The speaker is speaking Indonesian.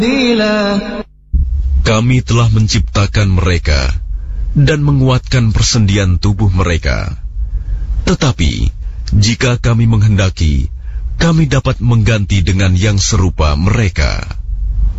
Kami telah menciptakan mereka dan menguatkan persendian tubuh mereka. Tetapi jika kami menghendaki, kami dapat mengganti dengan yang serupa mereka.